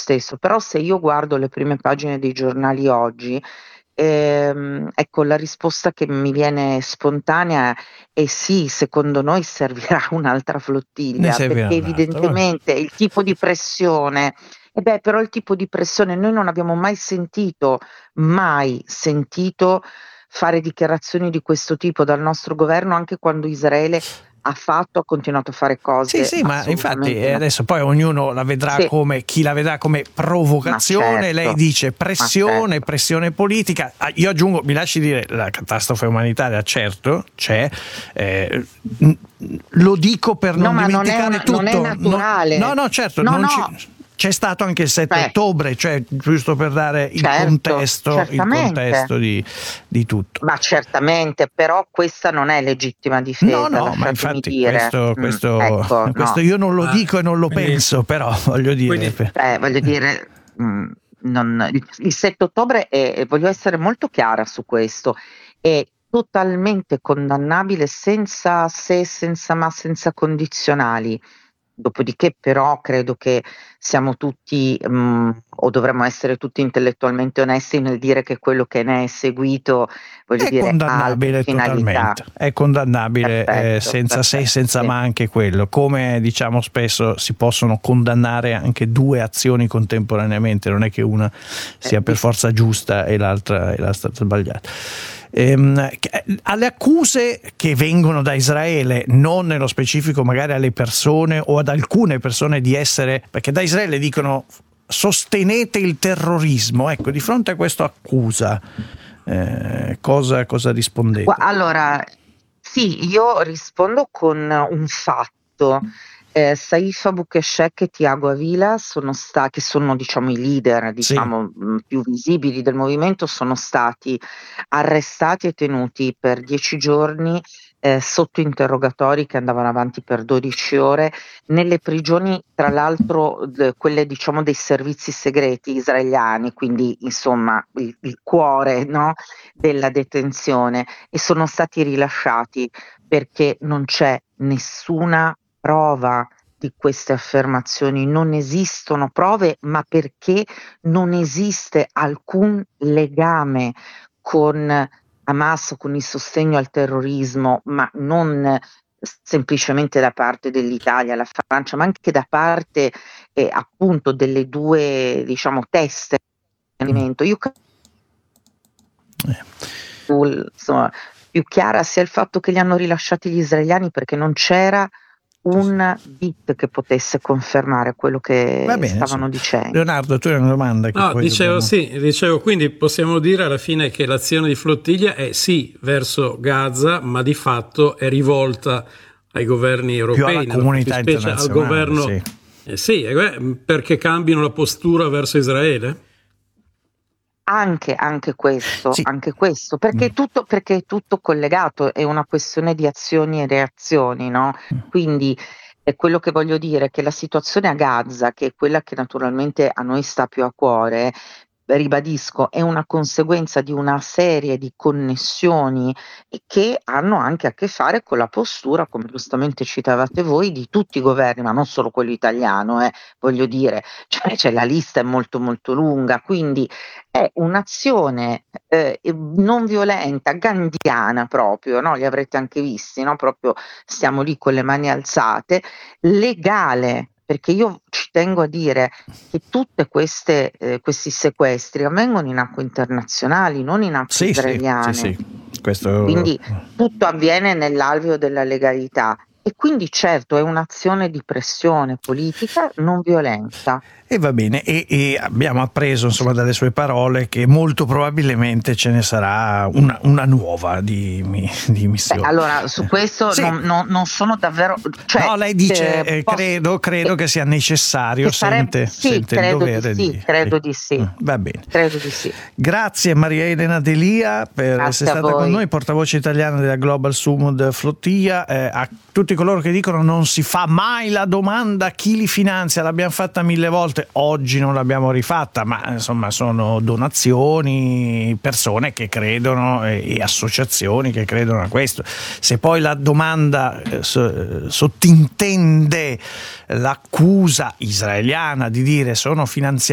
stesso, però se io guardo le prime pagine dei giornali oggi, ecco, la risposta che mi viene spontanea è sì, secondo noi servirà un'altra Ne flottiglia, servirà perché un'altra, vabbè. evidentemente il tipo di pressione, e beh, però il tipo di pressione noi non abbiamo mai sentito fare dichiarazioni di questo tipo dal nostro governo, anche quando Israele ha continuato a fare Sì, cose sì, ma infatti assolutamente adesso poi ognuno la vedrà sì, come, chi la vedrà come ma provocazione, lei certo, dice ma pressione, certo. pressione politica. Io aggiungo, mi lasci dire, la catastrofe umanitaria certo c'è, eh, lo dico per No, non ma dimenticare non è tutto, no, naturale. no, certo, No, non no, c'è stato anche il 7 cioè, ottobre, cioè giusto per dare certo, il contesto certamente, di tutto. ma certamente, però questa non è legittima No, difesa, no, ma lasciatemi infatti dire. questo, Ecco, questo no. io non lo Ma dico e non lo quindi, penso, però voglio dire. quindi Voglio dire, il 7 ottobre voglio essere molto chiara su questo, è totalmente condannabile senza se, senza ma, senza condizionali. Dopodiché però credo che siamo tutti, o dovremmo essere tutti intellettualmente onesti nel dire che quello che ne è seguito, voglio È dire, ha altre condannabile finalità. totalmente, è condannabile Perfetto, senza se, perfetto, senza sì. ma anche quello. Come diciamo spesso si possono condannare anche due azioni contemporaneamente, non è che una sia per Di forza giusta e l'altra sbagliata. Alle accuse che vengono da Israele, non nello specifico magari alle persone o ad alcune persone di essere, perché da Israele dicono sostenete il terrorismo, ecco, di fronte a questa accusa cosa rispondete? Allora, sì, io rispondo con un fatto. Saif Abou-Keshek e Tiago Avila che sono diciamo i leader Sì, diciamo, più visibili del movimento, sono stati arrestati e tenuti per 10 giorni sotto interrogatori che andavano avanti per 12 ore nelle prigioni, tra l'altro quelle diciamo dei servizi segreti israeliani, quindi insomma il cuore, no, della detenzione, e sono stati rilasciati perché non c'è nessuna prova di queste affermazioni, non esistono prove, ma perché non esiste alcun legame con Hamas, con il sostegno al terrorismo, ma non semplicemente da parte dell'Italia, la Francia, ma anche da parte appunto delle due, diciamo, teste. Io insomma, più chiara sia il fatto che li hanno rilasciati gli israeliani perché non c'era un bit che potesse confermare quello va che bene. stavano dicendo. Leonardo, tu hai una domanda che no, poi dicevo dobbiamo... sì, dicevo quindi possiamo dire alla fine che l'azione di flottiglia è sì verso Gaza, ma di fatto è rivolta ai governi più alla europei, nella comunità fattispecie al internazionale, governo, sì. sì, perché cambino la postura verso Israele? Sì. Anche questo, perché è tutto collegato, è una questione di azioni e reazioni, no? Quindi è quello che voglio dire, che la situazione a Gaza, che è quella che naturalmente a noi sta più a cuore, ribadisco, è una conseguenza di una serie di connessioni e che hanno anche a che fare con la postura, come giustamente citavate voi, di tutti i governi, ma non solo quello italiano, voglio dire, cioè la lista è molto molto lunga, quindi è un'azione non violenta, gandhiana proprio, no? Li avrete anche visti, no? Proprio stiamo lì con le mani alzate, legale, perché io ci tengo a dire che tutte questi sequestri avvengono in acque internazionali, non in acque Sì, sì, sì, israeliane. sì. Questo Quindi tutto avviene nell'alveo della legalità e quindi certo è un'azione di pressione politica non violenta. e va bene, e abbiamo appreso insomma dalle sue parole che molto probabilmente ce ne sarà una nuova di Beh, missione. allora su questo Sì, non sono davvero, cioè no, lei dice posso, credo che sia necessario, che sarebbe, sì, sente il dovere di... Sì. credo di sì, Va bene. credo di sì. Grazie Maria Elena Delia per essere Grazie a stata con voi. noi, portavoce italiana della Global Sumud Flottiglia. A tutti coloro che dicono non si fa mai la domanda chi li finanzia, l'abbiamo fatta 1000 volte, oggi non l'abbiamo rifatta, ma insomma sono donazioni, persone che credono e associazioni che credono a questo. Se poi la domanda sottintende l'accusa israeliana di dire sono finanziati